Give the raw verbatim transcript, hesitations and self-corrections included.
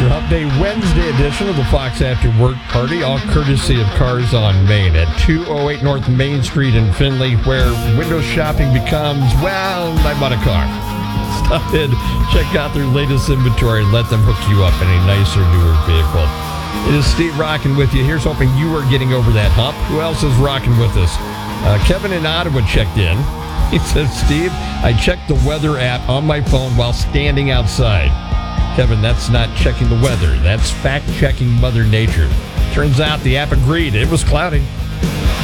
your Hump Day Wednesday edition of the Fox After Work Party, all courtesy of Cars on Main at two oh eight North Main Street in Findlay, where window shopping becomes, well, I bought a car. Stop in, check out their latest inventory, and let them hook you up in a nicer, newer vehicle. It is Steve rocking with you. Here's hoping you are getting over that hump. Who else is rocking with us? Uh, Kevin in Ottawa checked in. He says, Steve, I checked the weather app on my phone while standing outside. Kevin, that's not checking the weather. That's fact-checking Mother Nature. Turns out the app agreed. It was cloudy.